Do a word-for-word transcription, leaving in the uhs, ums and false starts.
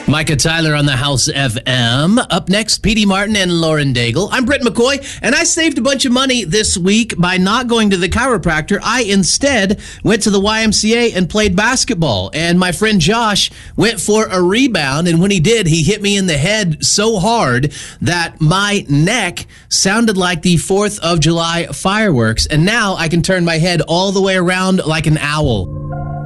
Micah Tyler on the House F M. Up next, Petey Martin and Lauren Daigle. I'm Britt McCoy, and I saved a bunch of money this week by not going to the chiropractor. I instead went to the Y M C A and played basketball. And my friend Josh went for a rebound, and when he did, he hit me in the head so hard that my neck sounded like the fourth of July fireworks. And now I can turn my head all the way around like an owl.